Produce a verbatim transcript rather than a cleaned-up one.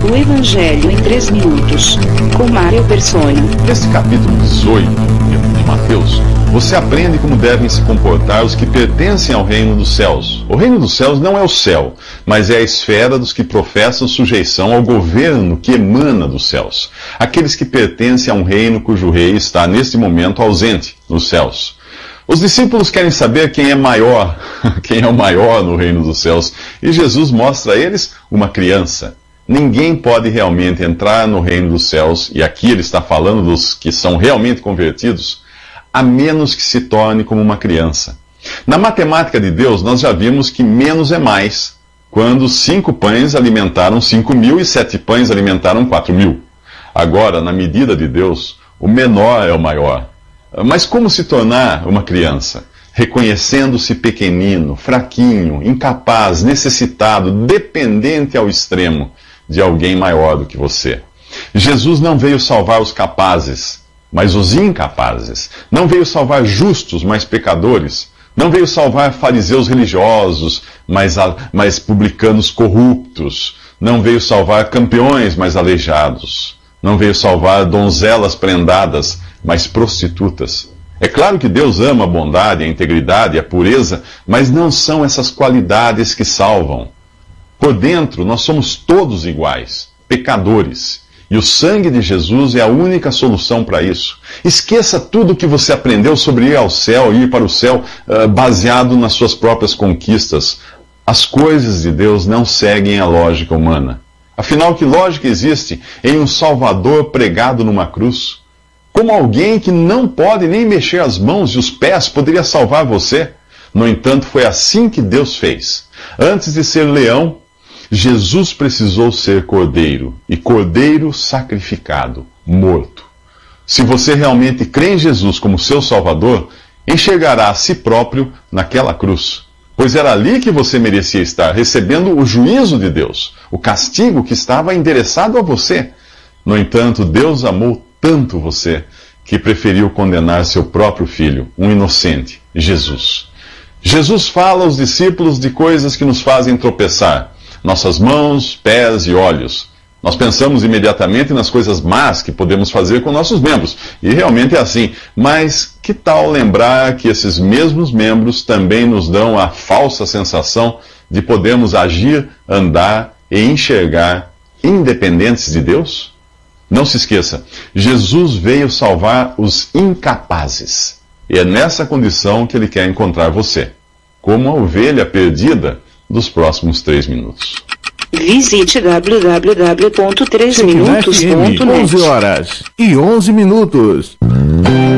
O Evangelho em três minutos, com Mário Persona. Neste capítulo dezoito de Mateus, você aprende como devem se comportar os que pertencem ao reino dos céus. O reino dos céus não é o céu, mas é a esfera dos que professam sujeição ao governo que emana dos céus. Aqueles que pertencem a um reino cujo rei está neste momento ausente nos céus. Os discípulos querem saber quem é maior, quem é o maior no reino dos céus, e Jesus mostra a eles uma criança. Ninguém pode realmente entrar no reino dos céus, e aqui ele está falando dos que são realmente convertidos, a menos que se torne como uma criança. Na matemática de Deus, nós já vimos que menos é mais, quando cinco pães alimentaram cinco mil e sete pães alimentaram quatro mil. Agora, na medida de Deus, o menor é o maior. Mas como se tornar uma criança? Reconhecendo-se pequenino, fraquinho, incapaz, necessitado, dependente ao extremo de alguém maior do que você. Jesus não veio salvar os capazes, mas os incapazes. Não veio salvar justos, mas pecadores. Não veio salvar fariseus religiosos, mas, mas publicanos corruptos. Não veio salvar campeões, mas aleijados. Não veio salvar donzelas prendadas, mas prostitutas. É claro que Deus ama a bondade, a integridade e a pureza, mas não são essas qualidades que salvam. Por dentro, nós somos todos iguais, pecadores. E o sangue de Jesus é a única solução para isso. Esqueça tudo o que você aprendeu sobre ir ao céu, ir para o céu, uh, baseado nas suas próprias conquistas. As coisas de Deus não seguem a lógica humana. Afinal, que lógica existe em um Salvador pregado numa cruz? Como alguém que não pode nem mexer as mãos e os pés poderia salvar você? No entanto, foi assim que Deus fez. Antes de ser leão, Jesus precisou ser cordeiro, e cordeiro sacrificado, morto. Se você realmente crê em Jesus como seu Salvador, enxergará a si próprio naquela cruz. Pois era ali que você merecia estar, recebendo o juízo de Deus, o castigo que estava endereçado a você. No entanto, Deus amou tanto você, que preferiu condenar seu próprio filho, um inocente, Jesus. Jesus fala aos discípulos de coisas que nos fazem tropeçar. Nossas mãos, pés e olhos. Nós pensamos imediatamente nas coisas más que podemos fazer com nossos membros. E realmente é assim. Mas que tal lembrar que esses mesmos membros também nos dão a falsa sensação de podermos agir, andar e enxergar independentes de Deus? Não se esqueça, Jesus veio salvar os incapazes. E é nessa condição que ele quer encontrar você, como a ovelha perdida dos próximos três minutos. Visite w w w ponto três minutos ponto net. onze horas e onze minutos.